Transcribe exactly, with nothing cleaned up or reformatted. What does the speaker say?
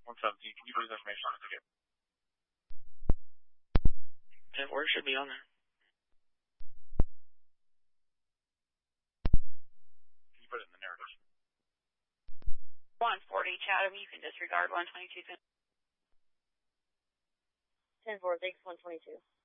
one seventeen. Can you put his information on the ticket? ten four should be on there. Can you put it in the narrative? one forty, Chatham, you can disregard one twenty-two. ten four, thanks, one twenty-two.